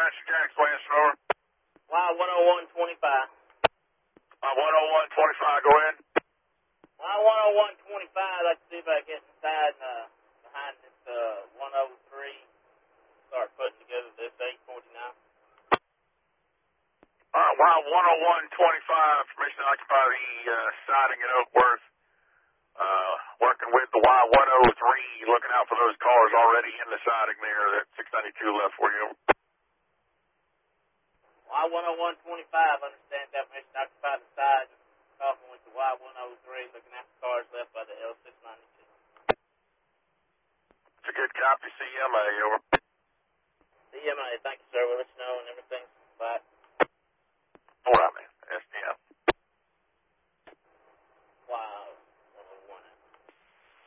Apache Jack's West, over. Y10125. 10125, go ahead. Y10125, I'd like to see if I can get inside behind this 103, start putting together this 849. Y10125, permission to occupy the siding at Oak Worth. Working with the Y103, looking out for those cars already in the siding there. That 692 left for you. Y10125, understand that permission to occupy the side. Talking with the Y103, looking at the cars left by the L692. It's a good copy, CMA, over. CMA, thank you, sir. We'll let you know